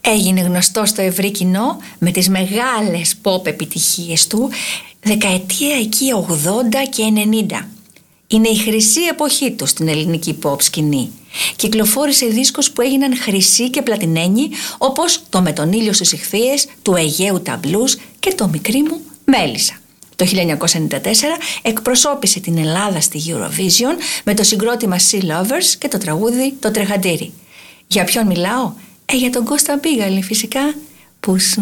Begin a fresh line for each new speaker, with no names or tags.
Έγινε γνωστό στο ευρύ κοινό με τις μεγάλες pop επιτυχίες του δεκαετία εκεί 80 και 90. Είναι η χρυσή εποχή του στην ελληνική pop σκηνή. Κυκλοφόρησε δίσκους που έγιναν χρυσοί και πλατινένοι, όπως το «Με τον ήλιο στις ιχθύες», του Αιγαίου τα Blues και το «Μικρή μου Μέλισσα». Το 1994 εκπροσώπησε την Ελλάδα στη Eurovision με το συγκρότημα Sea Lovers και το τραγούδι «Το Τρεχαντήρι». Για ποιον μιλάω? Για τον Κώστα Μπίγαλη φυσικά, που